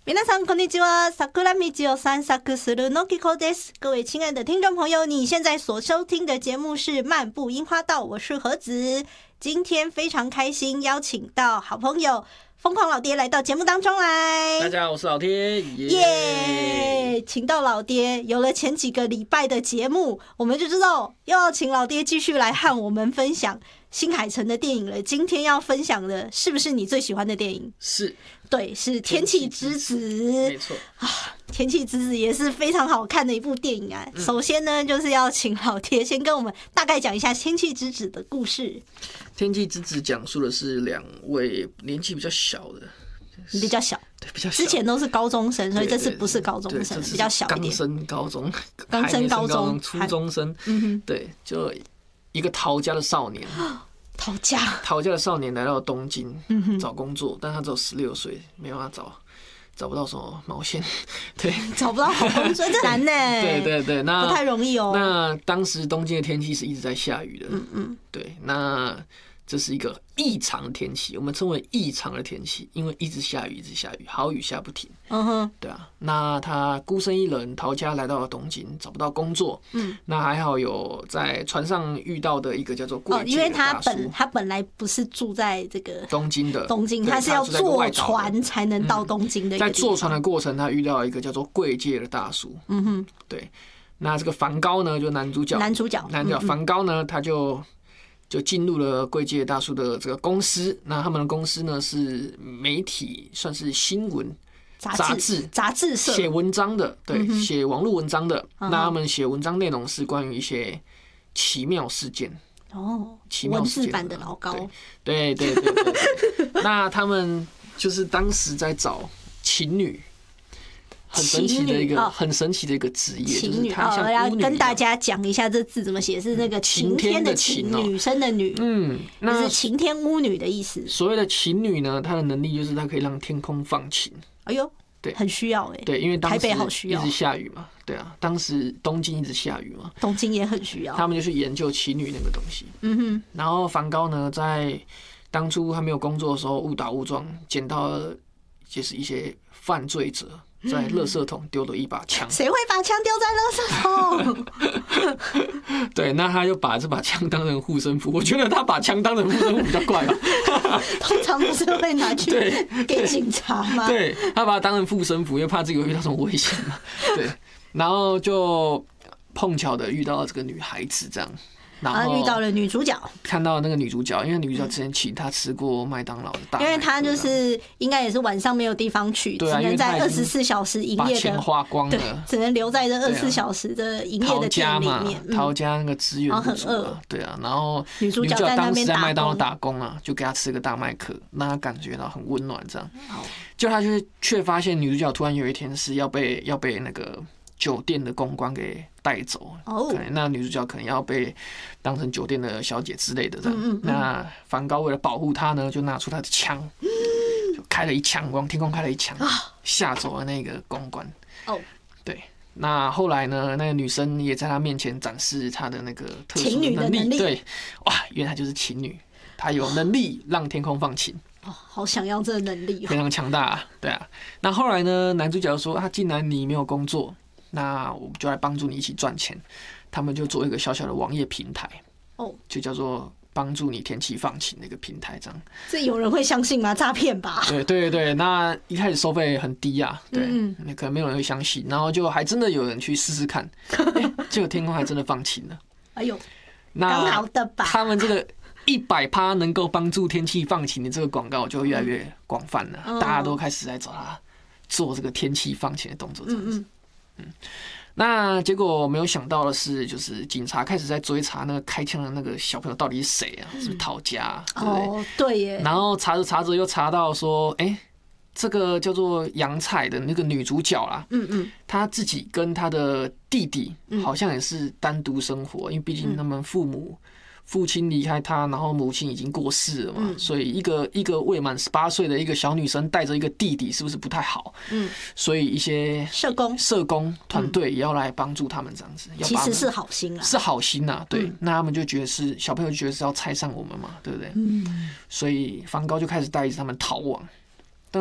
皆さんこんにちは。桜道を散策するのきこです。各位亲爱的听众朋友，你现在所收听的节目是《漫步樱花道》，我是何子。今天非常开心，邀请到好朋友疯狂老爹来到节目当中来。 大家好，我是老爹， 耶！请到老爹，有了前几个礼拜的节目，我们就知道又要请老爹继续来和我们分享新海诚的电影了。今天要分享的是不是你最喜欢的电影？ 是， 对，是《天气之子》。 没错啊，《天气之子》也是非常好看的一部电影啊。首先呢，就是要请老爹先跟我们大概讲一下《天气之子》的故事。《 天气之子》讲述的是2位年纪比较小的， 比较小， 对，比较小。 之前都是高中生，所以这次不是高中生，比较小一点。 刚升高中， 刚升高中， 初中生。对，就一个逃家的少年。逃家的少年来到东京找工作，但他只有16岁，没办法找不到什么毛线，对， 找不到好工作，这难呢。 对，那不太容易哦。 那当时东京的天气是一直在下雨的，对，那这是一个异常的天气，我们称为异常的天气，因为一直下雨，好雨下不停。对啊。那他孤身一人逃家来到了东京，找不到工作。那还好有在船上遇到的一个叫做贵介的大叔。 因为他本来不是住在这个东京，他是要坐船才能到东京的一个地方。 在坐船的过程，他遇到一个叫做贵介的大叔。对。那这个梵高呢，就男主角梵高呢，他就进入了贵介大叔的这个公司。那他们的公司呢是媒体，算是新闻杂志社，写文章的，对，写网络文章的。那他们写文章内容是关于一些奇妙事件。 文字版的老高。 对。那他们就是当时在找情侣。很神奇的一个职业， 情侣。 我要跟大家讲一下这字怎么写，是那个晴天的晴，女生的女，就是晴天巫女的意思。 所谓的晴女呢，她的能力就是她可以让天空放晴。 哎呦，对，很需要对，因为当时台北好需要， 一直下雨嘛，对啊，当时东京一直下雨嘛， 东京也很需要。 他们就去研究晴女那个东西。然后梵高呢，在当初还没有工作的时候，误打误撞捡到了就是一些犯罪者在垃圾桶丢了一把枪。 谁会把枪丢在垃圾桶？ 对，那他就把这把枪当成护身符。我觉得他把枪当成护身符比较怪吧。 通常不是会拿去给警察吗？ 对，他把它当成护身符，因为怕自己会遇到什么危险嘛。对，然后就碰巧的遇到这个女孩子这样。然后遇到了女主角， 看到那个女主角，因为女主角之前请她吃过麦当劳的大麦克， 因为她就是应该也是晚上没有地方去，只能在24小时营业的， 把钱花光了， 只能留在这24小时的营业的店里面。 逃家那个资源不足啊，对啊，然后女主角当时在麦当劳打工啊，就给她吃个大麦克，让她感觉到很温暖，这样。就她却发现女主角突然有一天是要被那个酒店的公关给带走，那女主角可能要被当成酒店的小姐之类的这样。那梵高为了保护她呢，就拿出他的枪，就开了一枪，往天空开了一枪，吓走了那个公关。对。那后来呢，那个女生也在他面前展示她的那个特殊的能力。对，哇，原来她就是晴女，她有能力让天空放晴。 好想要这个能力， 非常强大啊，对啊。那后来呢，男主角说既然你没有工作，那我们就来帮助你一起赚钱。他们就做一个小小的网页平台，就叫做帮助你天气放晴的一个平台，这样。 这有人会相信吗？诈骗吧？ 对，那一开始收费很低啊，对，可能没有人会相信，然后就还真的有人去试试看，结果天空还真的放晴了。 哎呦，刚好的吧？ 他们这个100%能够帮助天气放晴的这个广告就越来越广泛了，大家都开始来找他做这个天气放晴的动作，这样子。那结果没有想到的是，就是警察开始在追查那个开枪的那个小朋友到底是谁啊？是不是逃家？对不对？ 对耶。 然后查着又查到说，这个叫做杨彩的那个女主角啦，她自己跟她的弟弟好像也是单独生活，因为毕竟他们父亲离开他，然后母亲已经过世了嘛，所以一个未满18岁的一个小女生带着一个弟弟，是不是不太好？所以一些社工团队也要来帮助他们这样子。 其实是好心啊， 是好心啊，对。那他们就觉得是小朋友就觉得是要拆散我们嘛，对不对？所以梵高就开始带着他们逃亡。